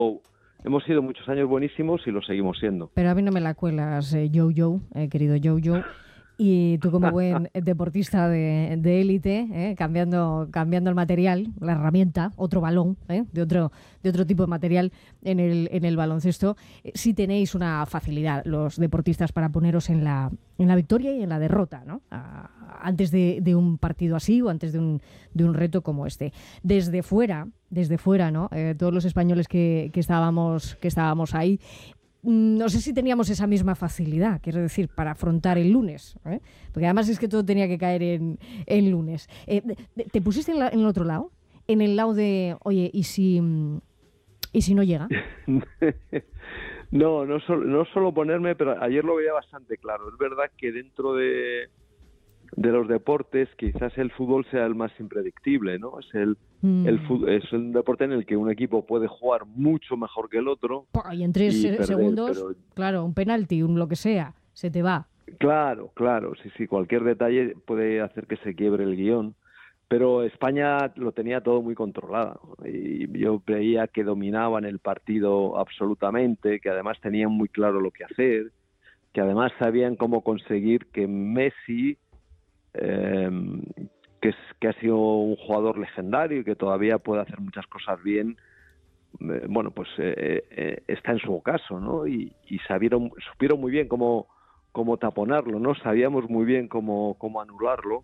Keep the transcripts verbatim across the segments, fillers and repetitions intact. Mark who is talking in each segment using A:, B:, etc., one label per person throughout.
A: hemos sido muchos años buenísimos y lo seguimos siendo.
B: Pero a mí no me la cuelas, eh, Jojo, eh, querido Jojo. Y tú como buen deportista de, de élite, ¿eh? cambiando, cambiando el material, la herramienta, otro balón, ¿eh? de otro de otro tipo de material en el, en el baloncesto, eh, sí tenéis una facilidad los deportistas para poneros en la, en la victoria y en la derrota, ¿no? A, antes de, de un partido así o antes de un, de un reto como este. Desde fuera, desde fuera, ¿no? Eh, todos los españoles que, que, estábamos, que estábamos ahí, no sé si teníamos esa misma facilidad, quiero decir, para afrontar el lunes, ¿eh? Porque además es que todo tenía que caer en, en lunes. Eh, ¿Te pusiste en, la, en el otro lado? En el lado de, oye, ¿y si, y si no llega?
A: no, no solo, no solo ponerme, pero ayer lo veía bastante claro. Es verdad que dentro de, de los deportes quizás el fútbol sea el más impredictible, ¿no? Es el, mm. el fútbol, es un deporte en el que un equipo puede jugar mucho mejor que el otro.
B: Y en tres y perder, segundos, pero... claro, un penalti, un lo que sea, se te va.
A: Claro, claro, sí, sí, cualquier detalle puede hacer que se quiebre el guión. Pero España lo tenía todo muy controlado y yo veía que dominaban el partido absolutamente, que además tenían muy claro lo que hacer, que además sabían cómo conseguir que Messi... Eh, que, es, que ha sido un jugador legendario y que todavía puede hacer muchas cosas bien, eh, bueno, pues eh, eh, está en su ocaso, ¿no? Y, y sabieron, supieron muy bien cómo, cómo taponarlo, ¿no? Sabíamos muy bien cómo, cómo anularlo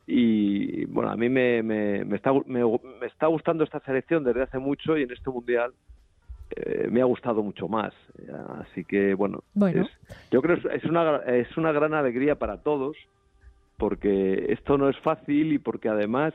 A: y, bueno, a mí me, me, me, está, me, me está gustando esta selección desde hace mucho y en este Mundial eh, me ha gustado mucho más. Así que, bueno,
B: bueno.
A: Es, yo creo que es una, es una gran alegría para todos, porque esto no es fácil y porque además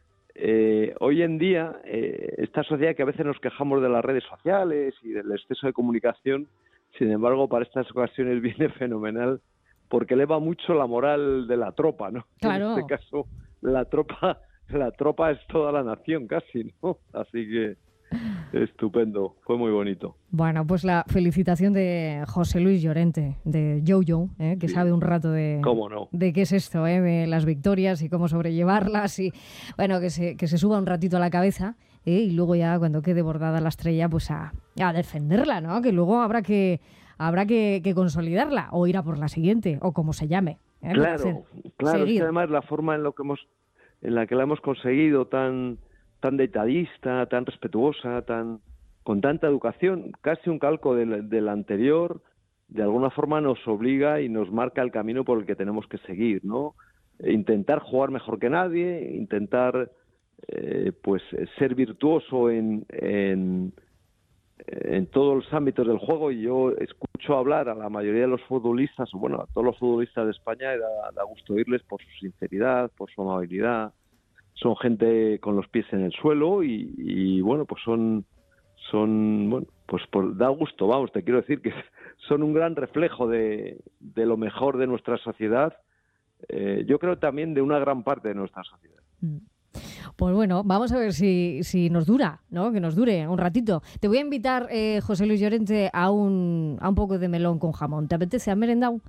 A: eh, hoy en día eh, esta sociedad que a veces nos quejamos de las redes sociales y del exceso de comunicación, sin embargo para estas ocasiones viene fenomenal porque eleva mucho la moral de la tropa, ¿no?
B: Claro.
A: En este caso la tropa, la tropa es toda la nación casi, ¿no? Así que estupendo, fue muy bonito.
B: Bueno, pues la felicitación de José Luis Llorente, de Jojo, ¿eh? que sí. sabe un rato de,
A: ¿Cómo no?
B: de qué es esto, ¿eh? de las victorias y cómo sobrellevarlas y bueno, que se, que se suba un ratito a la cabeza ¿eh? y luego ya cuando quede bordada la estrella, pues a, a defenderla, ¿no? Que luego habrá que habrá que, que consolidarla o ir a por la siguiente o como se llame. ¿eh?
A: Claro, claro, es que además la forma en lo que hemos, en la que la hemos conseguido tan tan detallista, tan respetuosa, tan con tanta educación, casi un calco del, del anterior, de alguna forma nos obliga y nos marca el camino por el que tenemos que seguir, ¿no? Intentar jugar mejor que nadie, intentar eh, pues ser virtuoso en, en, en todos los ámbitos del juego. Y yo escucho hablar a la mayoría de los futbolistas, bueno, a todos los futbolistas de España, y da, da gusto oírles por su sinceridad, por su amabilidad. Son gente con los pies en el suelo y, y bueno, pues son, son bueno, pues por, da gusto, vamos, te quiero decir que son un gran reflejo de, de lo mejor de nuestra sociedad, eh, yo creo también de una gran parte de nuestra sociedad.
B: Pues bueno, vamos a ver si, si nos dura, ¿no? Que nos dure un ratito. Te voy a invitar, eh, José Luis Llorente, a un, a un poco de melón con jamón. ¿Te apetece? ¿Has merendado?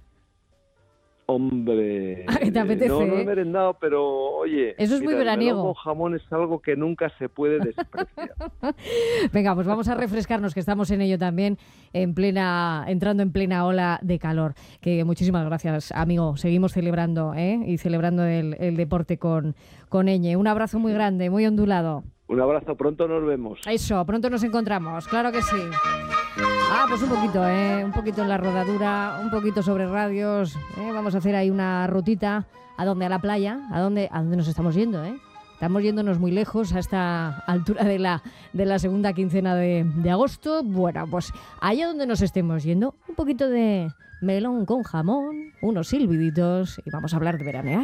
A: Hombre,
B: ¿Te apetece,
A: no, no he
B: eh?
A: merendado, pero oye,
B: eso es
A: mira,
B: muy veraniego.
A: El melón con jamón es algo que nunca se puede despreciar.
B: Venga, pues vamos a refrescarnos, que estamos en ello también, en plena, entrando en plena ola de calor. Que muchísimas gracias, amigo. Seguimos celebrando, ¿eh? Y celebrando el, el deporte con, con Eñe. Un abrazo muy grande, muy ondulado.
A: Un abrazo, pronto nos vemos.
B: Eso, pronto nos encontramos, claro que sí. Ah, pues un poquito, ¿eh? Un poquito en la rodadura, un poquito sobre radios. ¿eh? Vamos a hacer ahí una rutita. ¿A dónde? A la playa. ¿A dónde? ¿A dónde nos estamos yendo, eh? Estamos yéndonos muy lejos a esta altura de la, de la segunda quincena de, de agosto. Bueno, pues allá donde nos estemos yendo, un poquito de melón con jamón, unos silbiditos y vamos a hablar de veranear.